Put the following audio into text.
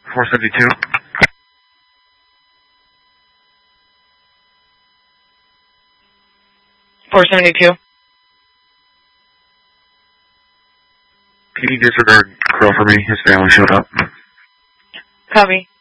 472. 472. PD disregard Crow for me. His family showed up. Copy.